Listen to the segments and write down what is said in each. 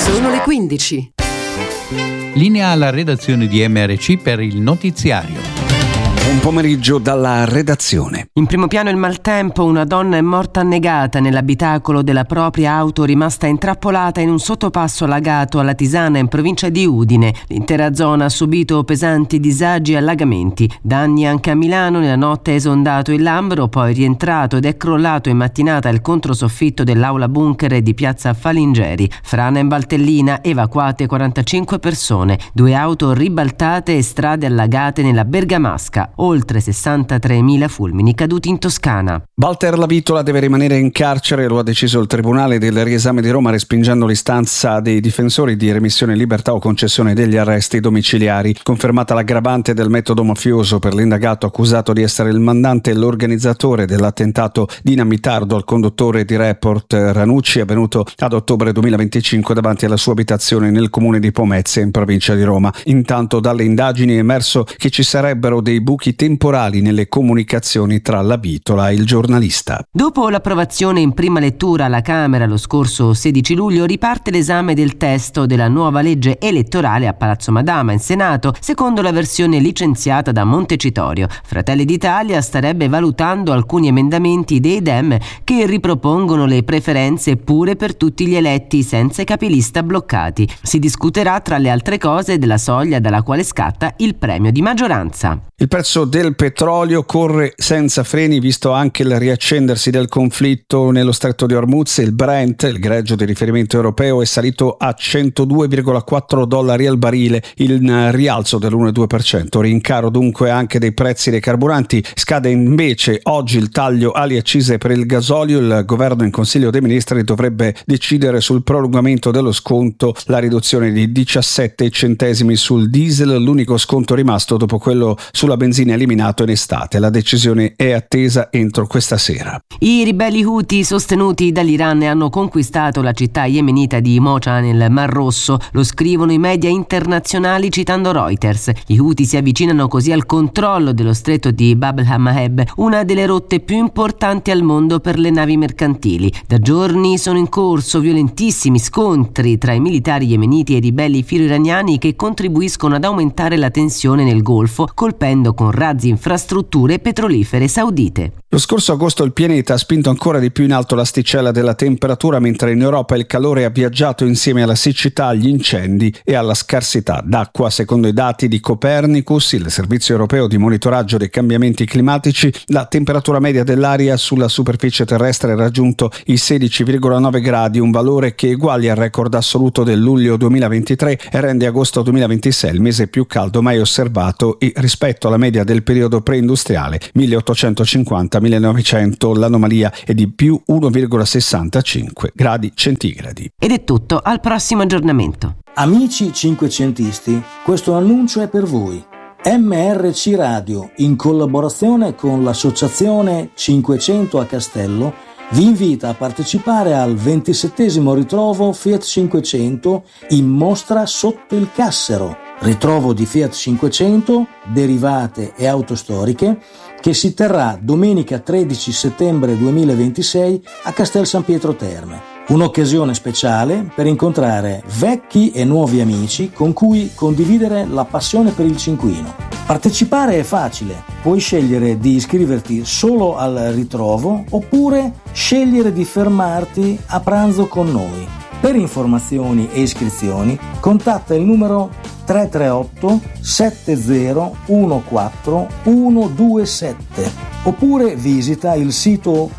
Sono le 15. Linea alla redazione di MRC per il notiziario. Buon pomeriggio dalla redazione. In primo piano il maltempo, una donna è morta annegata nell'abitacolo della propria auto rimasta intrappolata in un sottopasso allagato alla Tisana in provincia di Udine. L'intera zona ha subito pesanti disagi e allagamenti. Danni anche a Milano, nella notte è esondato il Lambro, poi rientrato ed è crollato in mattinata il controsoffitto dell'aula bunker di piazza Falingeri. Frana in Valtellina, evacuate 45 persone, 2 auto ribaltate e strade allagate nella Bergamasca. Oltre 63.000 fulmini caduti in Toscana. Walter Lavitola deve rimanere in carcere, lo ha deciso il Tribunale del Riesame di Roma respingendo l'istanza dei difensori di remissione in libertà o concessione degli arresti domiciliari. Confermata l'aggravante del metodo mafioso per l'indagato accusato di essere il mandante e l'organizzatore dell'attentato dinamitardo al conduttore di Report Ranucci, avvenuto ad ottobre 2025 davanti alla sua abitazione nel comune di Pomezia in provincia di Roma. Intanto dalle indagini è emerso che ci sarebbero dei buchi temporali nelle comunicazioni tra Lavitola e il giornalista. Dopo l'approvazione in prima lettura alla Camera lo scorso 16 luglio riparte l'esame del testo della nuova legge elettorale a Palazzo Madama in Senato, secondo la versione licenziata da Montecitorio. Fratelli d'Italia starebbe valutando alcuni emendamenti dei Dem che ripropongono le preferenze pure per tutti gli eletti senza i capilista bloccati. Si discuterà tra le altre cose della soglia dalla quale scatta il premio di maggioranza. Il prezzo del petrolio corre senza freni visto anche il riaccendersi del conflitto nello stretto di Hormuz. Il Brent, il greggio di riferimento europeo, è salito a $102,4 al barile, il rialzo dell'1,2%. Rincaro dunque anche dei prezzi dei carburanti. Scade invece oggi il taglio ali accise per il gasolio. Il governo in Consiglio dei Ministri dovrebbe decidere sul prolungamento dello sconto, la riduzione di 17 centesimi sul diesel, l'unico sconto rimasto dopo quello sulla benzina eliminato in estate. La decisione è attesa entro questa sera. I ribelli Houthi sostenuti dall'Iran hanno conquistato la città yemenita di Mocha nel Mar Rosso, lo scrivono i media internazionali citando Reuters. Gli Houthi si avvicinano così al controllo dello stretto di Bab el-Mandeb, una delle rotte più importanti al mondo per le navi mercantili. Da giorni sono in corso violentissimi scontri tra i militari yemeniti e i ribelli filo-iraniani che contribuiscono ad aumentare la tensione nel Golfo, colpendo con razzi infrastrutture petrolifere saudite. Lo scorso agosto il pianeta ha spinto ancora di più in alto l'asticella della temperatura, mentre in Europa il calore ha viaggiato insieme alla siccità, agli incendi e alla scarsità d'acqua. Secondo i dati di Copernicus, il servizio europeo di monitoraggio dei cambiamenti climatici, la temperatura media dell'aria sulla superficie terrestre ha raggiunto i 16,9 gradi, un valore che eguaglia al record assoluto del luglio 2023 e rende agosto 2026 il mese più caldo mai osservato, e rispetto alla media del periodo preindustriale 1850-1900 l'anomalia è di più 1,65 gradi centigradi. Ed è tutto, al prossimo aggiornamento. Amici cinquecentisti, questo annuncio è per voi. MRC Radio, in collaborazione con l'associazione 500 a Castello, vi invita a partecipare al 27° ritrovo Fiat 500 in mostra sotto il Cassero. Ritrovo di Fiat 500, derivate e auto storiche, che si terrà domenica 13 settembre 2026 a Castel San Pietro Terme. Un'occasione speciale per incontrare vecchi e nuovi amici con cui condividere la passione per il cinquino. Partecipare è facile, puoi scegliere di iscriverti solo al ritrovo oppure scegliere di fermarti a pranzo con noi. Per informazioni e iscrizioni contatta il numero 338 7014 127 oppure visita il sito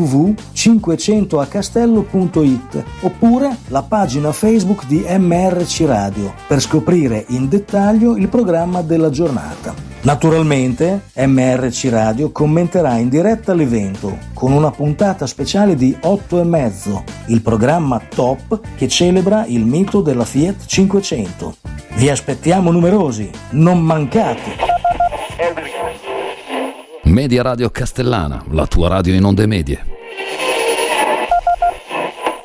www.500acastello.it oppure la pagina Facebook di MRC Radio per scoprire in dettaglio il programma della giornata. Naturalmente MRC Radio commenterà in diretta l'evento con una puntata speciale di 8,5, il programma Top che celebra il mito della Fiat 500. Vi aspettiamo numerosi, non mancate! Media Radio Castellana, la tua radio in onde medie.